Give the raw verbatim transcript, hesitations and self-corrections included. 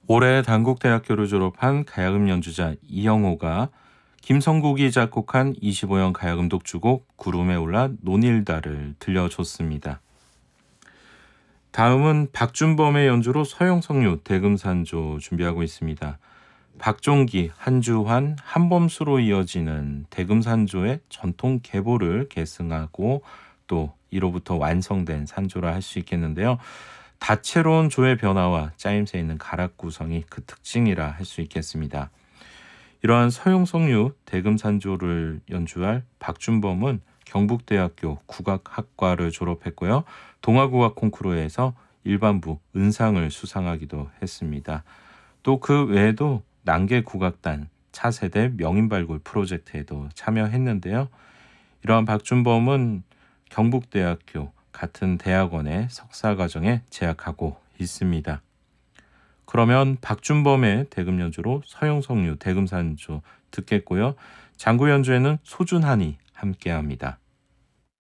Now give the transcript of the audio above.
올해 단국대학교를 졸업한 가야금 연주자 이영호가 김성국이 작곡한 이십오 년 가야금 독주곡 구름에 올라 논일다를 들려줬습니다. 다음은 박준범의 연주로 서영석류 대금산조 준비하고 있습니다. 박종기, 한주환, 한범수로 이어지는 대금산조의 전통 계보를 계승하고 또 이로부터 완성된 산조라 할 수 있겠는데요. 다채로운 조의 변화와 짜임새 있는 가락 구성이 그 특징이라 할 수 있겠습니다. 이러한 서용석류 대금산조를 연주할 박준범은 경북대학교 국악학과를 졸업했고요. 동아국악 콩쿠르에서 일반부 은상을 수상하기도 했습니다. 또 그 외에도 난계국악단 차세대 명인발굴 프로젝트에도 참여했는데요. 이러한 박준범은 경북대학교 같은 대학원의 석사과정에 재학하고 있습니다. 그러면 박준범의 대금 연주로 서용석류 대금산조 듣겠고요. 장구 연주에는 소준환이 함께합니다.